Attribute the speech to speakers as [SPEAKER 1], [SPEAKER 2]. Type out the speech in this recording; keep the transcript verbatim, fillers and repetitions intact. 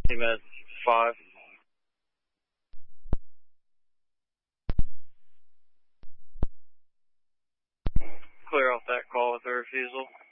[SPEAKER 1] Team at five. Clear off that call with a refusal.